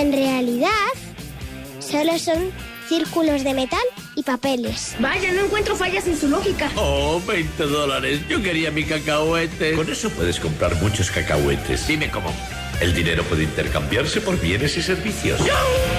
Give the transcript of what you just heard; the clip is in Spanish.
En realidad, solo son círculos de metal y papeles. Vaya, no encuentro fallas en su lógica. Oh, $20. Yo quería mi cacahuete. Con eso puedes comprar muchos cacahuetes. Dime cómo. El dinero puede intercambiarse por bienes y servicios. ¡Yo!